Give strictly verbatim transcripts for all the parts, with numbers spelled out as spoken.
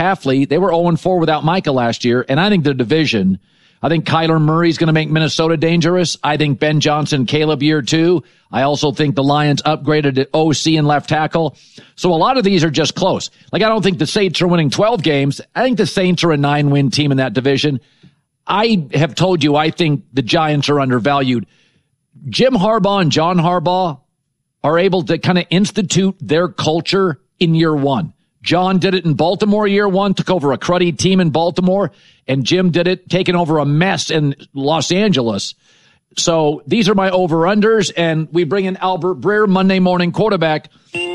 Hafley. They were oh and four without Micah last year, and I think the division, I think Kyler Murray's going to make Minnesota dangerous. I think Ben Johnson, Caleb year two. I also think the Lions upgraded at O C and left tackle. So a lot of these are just close. Like, I don't think the Saints are winning twelve games. I think the Saints are a nine-win team in that division. I have told you I think the Giants are undervalued. Jim Harbaugh and John Harbaugh are able to kind of institute their culture in year one. John did it in Baltimore year one, took over a cruddy team in Baltimore, and Jim did it taking over a mess in Los Angeles. So these are my over-unders, and we bring in Albert Breer, Monday morning quarterback.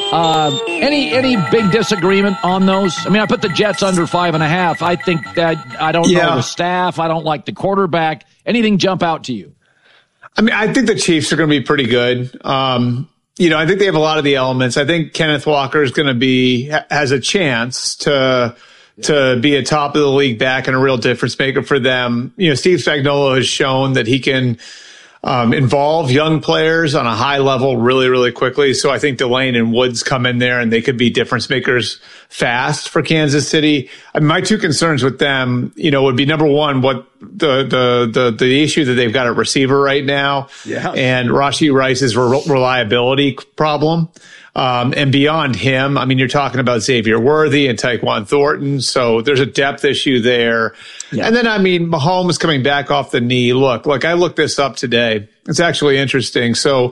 Uh, any any big disagreement on those? I mean, I put the Jets under five and a half. I think that I don't yeah. know the staff. I don't like the quarterback. Anything jump out to you? I mean, I think the Chiefs are going to be pretty good. Um, you know, I think they have a lot of the elements. I think Kenneth Walker is going to be has a chance to to be a top of the league back and a real difference maker for them. You know, Steve Spagnuolo has shown that he can Um, involve young players on a high level really, really quickly. So I think Delane and Woods come in there and they could be difference makers fast for Kansas City. I mean, my two concerns with them, you know, would be number one, what the, the, the, the issue that they've got at receiver right now yeah. and Rashee Rice's re- reliability problem. Um, and beyond him, I mean, you're talking about Xavier Worthy and Tyquan Thornton. So there's a depth issue there. Yeah. And then, I mean, Mahomes coming back off the knee. Look, look, I looked this up today. It's actually interesting. So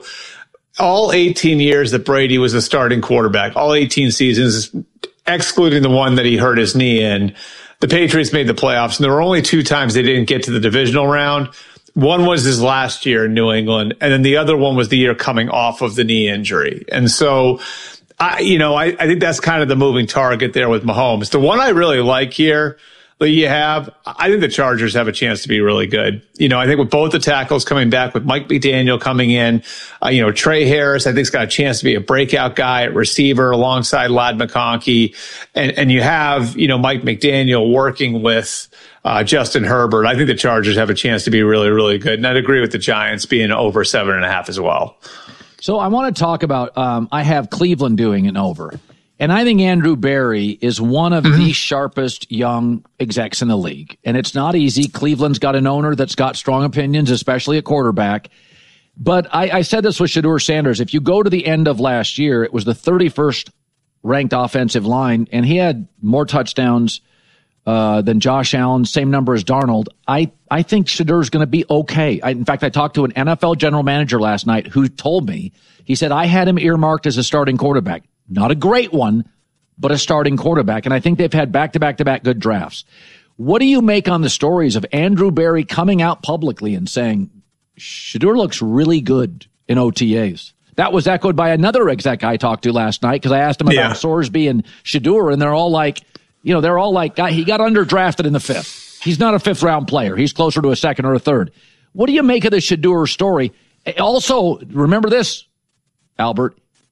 all eighteen years that Brady was a starting quarterback, all eighteen seasons, excluding the one that he hurt his knee in, the Patriots made the playoffs. And there were only two times they didn't get to the divisional round. One was his last year in New England, and then the other one was the year coming off of the knee injury. And so, I, you know, I, I think that's kind of the moving target there with Mahomes. The one I really like here that you have, I think the Chargers have a chance to be really good. You know, I think with both the tackles coming back, with Mike McDaniel coming in, uh, you know, Trey Harris, I think, has got a chance to be a breakout guy at receiver alongside Ladd McConkey. And, and you have, you know, Mike McDaniel working with Uh, Justin Herbert. I think the Chargers have a chance to be really, really good. And I'd agree with the Giants being over seven and a half as well. So I want to talk about, um, I have Cleveland doing an over. And I think Andrew Berry is one of mm-hmm. the sharpest young execs in the league. And it's not easy. Cleveland's got an owner that's got strong opinions, especially at quarterback. But I, I said this with Shedeur Sanders. If you go to the end of last year, it was the thirty-first ranked offensive line, and he had more touchdowns Uh, than Josh Allen, same number as Darnold. I, I think Shedeur's going to be okay. I, in fact, I talked to an N F L general manager last night who told me, he said, I had him earmarked as a starting quarterback. Not a great one, but a starting quarterback. And I think they've had back-to-back-to-back good drafts. What do you make on the stories of Andrew Berry coming out publicly and saying, Shedeur looks really good in O T As? That was echoed by another exec I talked to last night because I asked him about yeah. Sorsby and Shedeur, and they're all like, You know, they're all like, he got underdrafted in the fifth. He's not a fifth round player. He's closer to a second or a third. What do you make of the Shedeur story? Also, remember this, Albert.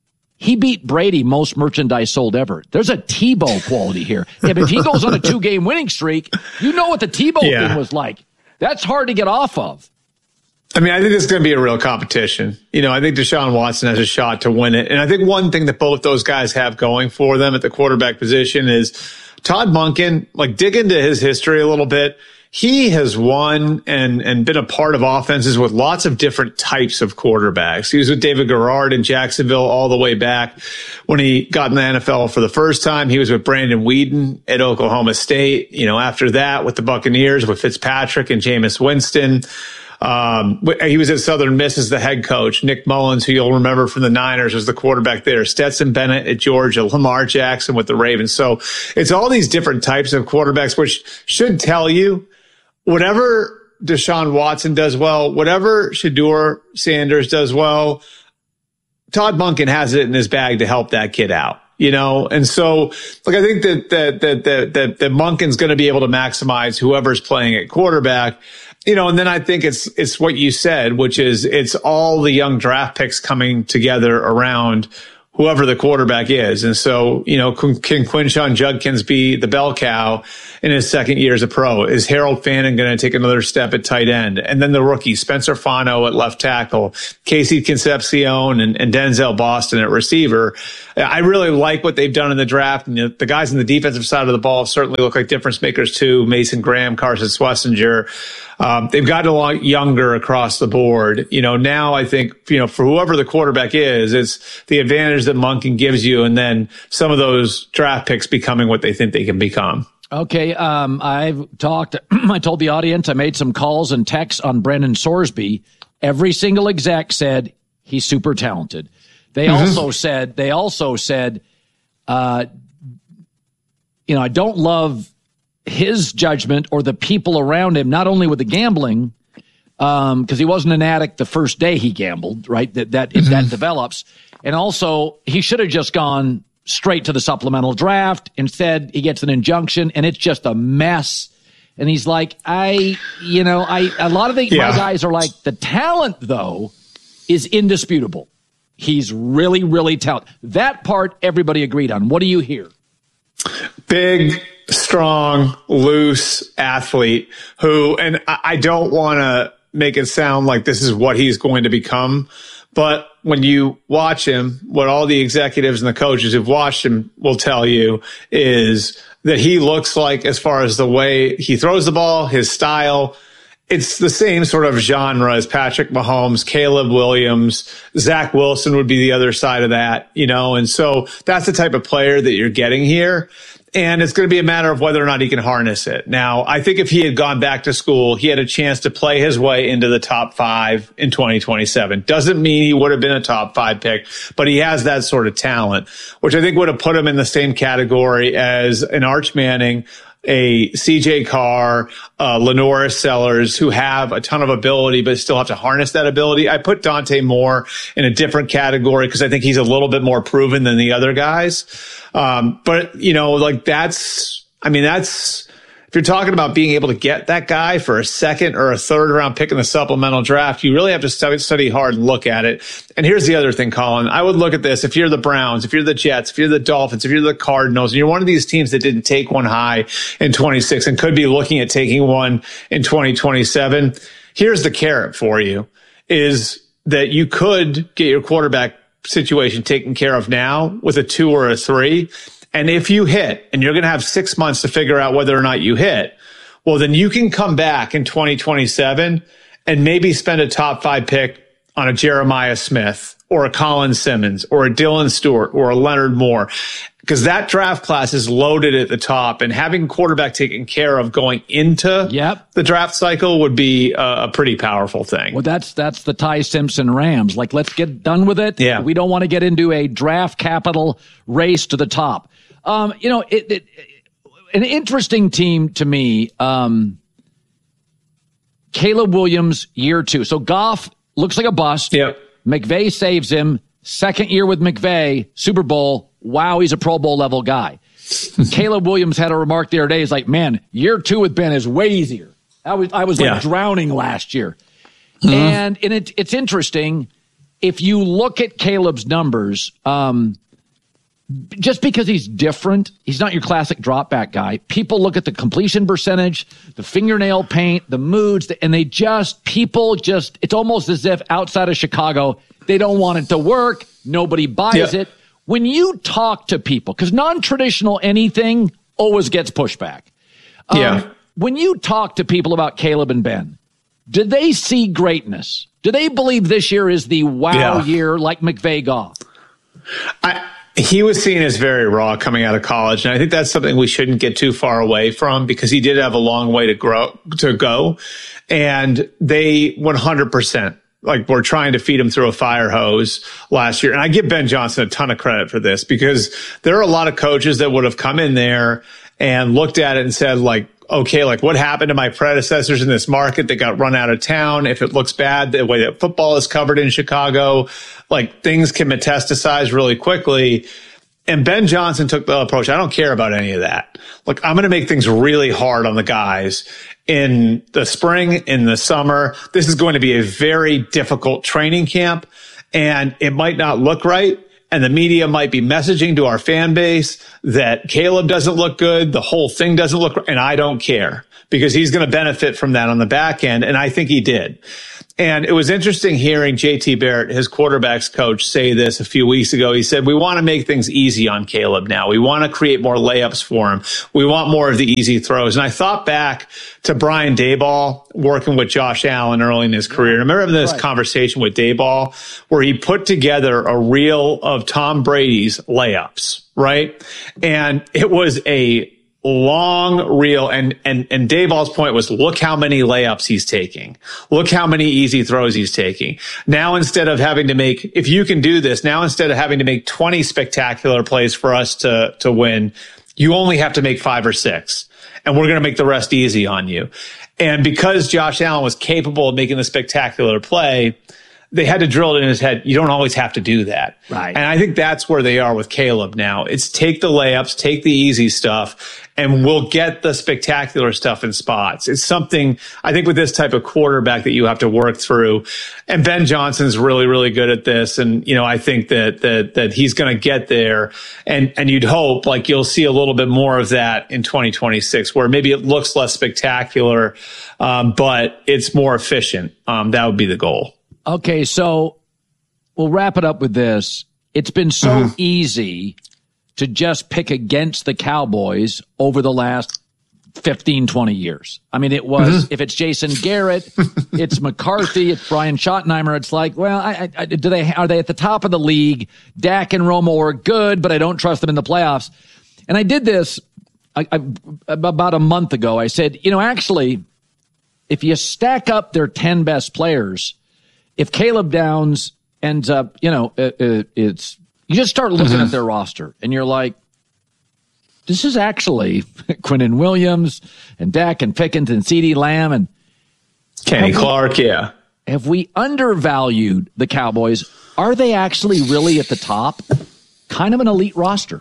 He beat Brady most merchandise sold ever. There's a Tebow quality here. If, if he goes on a two game winning streak, you know what the Tebow yeah. thing was like. That's hard to get off of. I mean, I think this is going to be a real competition. You know, I think Deshaun Watson has a shot to win it. And I think one thing that both those guys have going for them at the quarterback position is Todd Monken, like, dig into his history a little bit. He has won and, and been a part of offenses with lots of different types of quarterbacks. He was with David Garrard in Jacksonville all the way back when he got in the N F L for the first time. He was with Brandon Weeden at Oklahoma State. You know, after that with the Buccaneers with Fitzpatrick and Jameis Winston. Um, he was at Southern Miss as the head coach. Nick Mullins, who you'll remember from the Niners, was the quarterback there. Stetson Bennett at Georgia. Lamar Jackson with the Ravens. So it's all these different types of quarterbacks, which should tell you whatever Deshaun Watson does well, whatever Shedeur Sanders does well, Todd Monken has it in his bag to help that kid out. You know, and so, like, I think that, that, that, that, that, that Monken's going to be able to maximize whoever's playing at quarterback. You know, and then I think it's, it's what you said, which is it's all the young draft picks coming together around whoever the quarterback is. And so, you know, can, can Quinshon Judkins be the bell cow in his second year as a pro? Is Harold Fannin going to take another step at tight end? And then the rookie, Spencer Fano at left tackle, Casey Concepcion and, and Denzel Boston at receiver. I really like what they've done in the draft. And, you know, the guys on the defensive side of the ball certainly look like difference makers too. Mason Graham, Carson Schlesinger. Um, they've gotten a lot younger across the board. You know, now I think, you know, for whoever the quarterback is, it's the advantage that Monken gives you, and then some of those draft picks becoming what they think they can become. Okay. Um, I've talked, I told the audience, I made some calls and texts on Brendan Sorsby. Every single exec said he's super talented. They mm-hmm. also said, they also said, uh, you know, I don't love his judgment or the people around him, not only with the gambling, um, because he wasn't an addict the first day he gambled, right? That, that, mm-hmm. that develops. And also, he should have just gone straight to the supplemental draft. Instead, he gets an injunction, and it's just a mess. And he's like, I, you know, I, a lot of the, yeah. my guys are like, the talent, though, is indisputable. He's really, really talented. That part, everybody agreed on. What do you hear? Big, strong, loose athlete who, and I don't want to make it sound like this is what he's going to become, but when you watch him, what all the executives and the coaches who've watched him will tell you is that he looks like, as far as the way he throws the ball, his style, it's the same sort of genre as Patrick Mahomes, Caleb Williams, Zach Wilson would be the other side of that, you know, and so that's the type of player that you're getting here. And it's going to be a matter of whether or not he can harness it. Now, I think if he had gone back to school, he had a chance to play his way into the top five in twenty twenty-seven. Doesn't mean he would have been a top five pick, but he has that sort of talent, which I think would have put him in the same category as an Arch Manning, a C J Carr, uh, Lenoris Sellers, who have a ton of ability, but still have to harness that ability. I put Dante Moore in a different category because I think he's a little bit more proven than the other guys. Um, but, you know, like that's, I mean, that's, if you're talking about being able to get that guy for a second or a third round pick in the supplemental draft, you really have to study, study hard and look at it. And here's the other thing, Colin. I would look at this. If you're the Browns, if you're the Jets, if you're the Dolphins, if you're the Cardinals, and you're one of these teams that didn't take one high in twenty-six and could be looking at taking one in twenty twenty-seven, here's the carrot for you, is that you could get your quarterback situation taken care of now with a two or a three. And if you hit, and you're going to have six months to figure out whether or not you hit, well, then you can come back in twenty twenty-seven and maybe spend a top five pick on a Jeremiah Smith or a Colin Simmons or a Dylan Stewart or a Leonard Moore, because that draft class is loaded at the top, and having quarterback taken care of going into yep. the draft cycle would be a, a pretty powerful thing. Well, that's that's the Ty Simpson Rams. Like, let's get done with it. Yeah. We don't want to get into a draft capital race to the top. Um, you know, it, it, an interesting team to me, um, Caleb Williams, year two. So Goff looks like a bust. Yep. McVay saves him. Second year with McVay, Super Bowl. Wow, he's a Pro Bowl level guy. Caleb Williams had a remark the other day. He's like, man, year two with Ben is way easier. I was, I was like yeah. drowning last year. Mm-hmm. And, and it, it's interesting. If you look at Caleb's numbers, um, just because he's different, he's not your classic drop back guy. People look at the completion percentage, the fingernail paint, the moods, and they just, people just, it's almost as if outside of Chicago, they don't want it to work. Nobody buys yeah. it. When you talk to people, because non-traditional anything always gets pushback. Um, yeah. When you talk to people about Caleb and Ben, do they see greatness? Do they believe this year is the wow yeah. year like McVay Goff? I, he was seen as very raw coming out of college, and I think that's something we shouldn't get too far away from, because he did have a long way to grow to go, and they one hundred percent like were trying to feed him through a fire hose last year. And I give Ben Johnson a ton of credit for this, because there are a lot of coaches that would have come in there and looked at it and said, like, okay, like, what happened to my predecessors in this market that got run out of town? If it looks bad, the way that football is covered in Chicago, like, things can metastasize really quickly. And Ben Johnson took the approach, I don't care about any of that. Look, I'm going to make things really hard on the guys in the spring, in the summer. This is going to be a very difficult training camp, and it might not look right. and the media might be messaging to our fan base that Caleb doesn't look good, the whole thing doesn't look right, and I don't care because he's going to benefit from that on the back end, and I think he did. And it was interesting hearing J T Barrett, his quarterback's coach, say this a few weeks ago. He said, we want to make things easy on Caleb now. We want to create more layups for him. We want more of the easy throws. And I thought back to Brian Daboll working with Josh Allen early in his career. I remember having this right. conversation with Daboll where he put together a reel of Tom Brady's layups, right? And it was a long reel, and and and Daboll's point was, look how many layups he's taking. Look how many easy throws he's taking. Now, instead of having to make, if you can do this, now instead of having to make twenty spectacular plays for us to to win, you only have to make five or six, and we're going to make the rest easy on you. And because Josh Allen was capable of making the spectacular play, they had to drill it in his head. You don't always have to do that. Right. And I think that's where they are with Caleb now. It's take the layups, take the easy stuff, and we'll get the spectacular stuff in spots. It's something, I think, with this type of quarterback that you have to work through. And Ben Johnson's really, really good at this. And, you know, I think that, that, that he's going to get there. And, and you'd hope like you'll see a little bit more of that in twenty twenty-six, where maybe it looks less spectacular, um, but it's more efficient. Um, that would be the goal. Okay, so we'll wrap it up with this. It's been so mm-hmm. easy to just pick against the Cowboys over the last fifteen, twenty years. I mean, it was, mm-hmm. if it's Jason Garrett, it's McCarthy, it's Brian Schottenheimer. It's like, well, I, I, do they, are they at the top of the league? Dak and Romo are good, but I don't trust them in the playoffs. And I did this I, I, about a month ago. I said, you know, actually, if you stack up their ten best players, if Caleb Downs ends up, you know, it, it, it's, you just start looking mm-hmm. at their roster and you're like, this is actually Quinnen Williams and Dak and Pickens and CeeDee Lamb and Kenny Clark. We, yeah. Have we undervalued the Cowboys? Are they actually really at the top? Kind of an elite roster.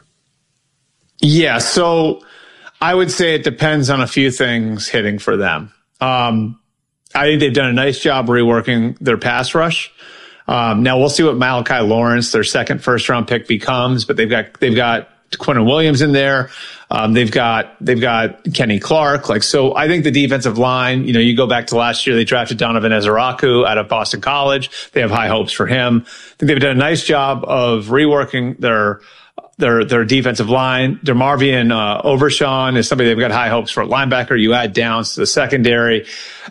Yeah. So I would say it depends on a few things hitting for them. Um, I think they've done a nice job reworking their pass rush. Um, now we'll see what Malachi Lawrence, their second first round pick, becomes, but they've got, they've got Quinnen Williams in there. Um, they've got, they've got Kenny Clark. Like, so I think the defensive line, you know, you go back to last year, they drafted Donovan Ezeraku out of Boston College. They have high hopes for him. I think they've done a nice job of reworking their, their, their defensive line. DeMarvion, uh, Overshawn is somebody they've got high hopes for at linebacker. You add Downs to the secondary.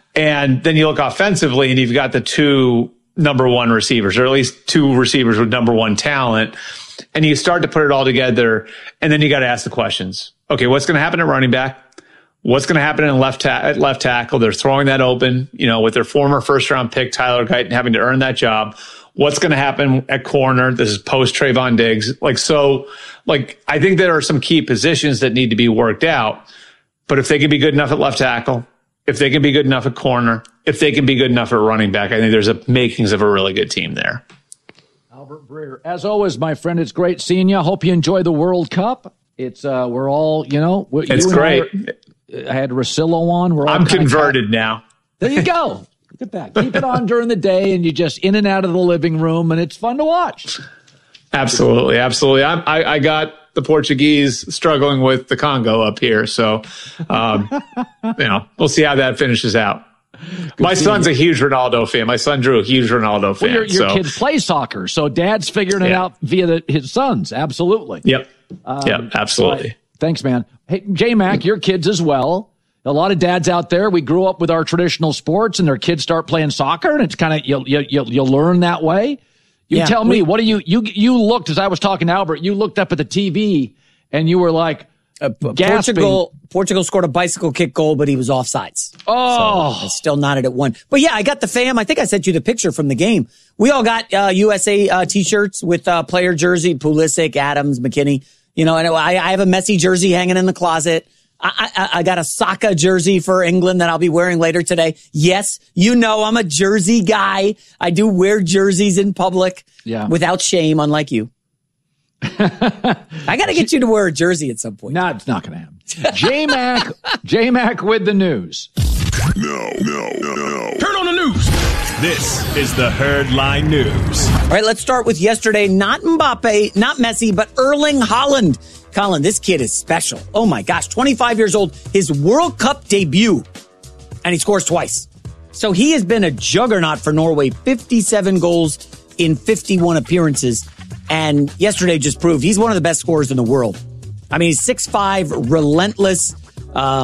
And then you look offensively and you've got the two number one receivers, or at least two receivers with number one talent. And you start to put it all together. And then you got to ask the questions. Okay, what's going to happen at running back? What's going to happen in left ta- at left tackle? They're throwing that open, you know, with their former first round pick, Tyler Guyton, having to earn that job. What's going to happen at corner? This is post Trayvon Diggs. Like, so, like, I think there are some key positions that need to be worked out. But if they can be good enough at left tackle, if they can be good enough at corner, if they can be good enough at running back, I think there's a makings of a really good team there. Albert Breer, as always, my friend, it's great seeing you. Hope you enjoy the World Cup. It's, uh, we're all, you know, it's you great. I, are, I had Russillo on. We're all I'm converted now. There you go. Look at that. Keep it on during the day, and you just in and out of the living room, and it's fun to watch. Absolutely, absolutely. I'm, I, I got the Portuguese struggling with the Congo up here, so um, you know, we'll see how that finishes out. Good My son's you. a huge Ronaldo fan. My son Drew, a huge Ronaldo fan. Well, your your so. kids play soccer, so dad's figuring it yeah. out via the, his sons. Absolutely. Yep. Um, yep. Absolutely. Right. Thanks, man. Hey, J-Mac, your kids as well. A lot of dads out there, we grew up with our traditional sports, and their kids start playing soccer, and it's kind of you'll you'll you'll learn that way. You yeah, tell me, we, what do you you you looked as I was talking to Albert? You looked up at the T V and you were like, uh, Portugal. Portugal scored a bicycle kick goal, but he was offsides. Oh, so I still nodded at one. But yeah, I got the fam. I think I sent you the picture from the game. We all got uh, U S A uh, t-shirts with uh, player jersey, Pulisic, Adams, McKinney. You know, and I, I have a Messi jersey hanging in the closet. I, I, I got a Saka jersey for England that I'll be wearing later today. Yes, you know I'm a jersey guy. I do wear jerseys in public yeah. without shame, unlike you. I got to get you to wear a jersey at some point. No, it's not going to happen. J-Mac, J-Mac with the news. No, no, no, no. Turn on the news. This is the Herd Line News. All right, let's start with yesterday. Not Mbappe, not Messi, but Erling Haaland. Colin, this kid is special. Oh my gosh, twenty-five years old, his World Cup debut, and he scores twice. So he has been a juggernaut for Norway, fifty-seven goals in fifty-one appearances. And yesterday just proved he's one of the best scorers in the world. I mean, he's six five, relentless. Um,